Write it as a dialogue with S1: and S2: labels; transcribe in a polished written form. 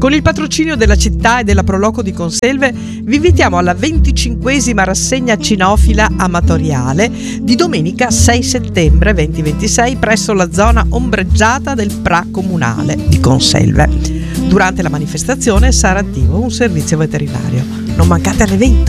S1: Con il patrocinio della città e della Proloco di Conselve vi invitiamo alla 25esima rassegna cinofila amatoriale di domenica 6 settembre 2026 presso la zona ombreggiata del Pra Comunale di Conselve. Durante la manifestazione sarà attivo un servizio veterinario. Non mancate all'evento!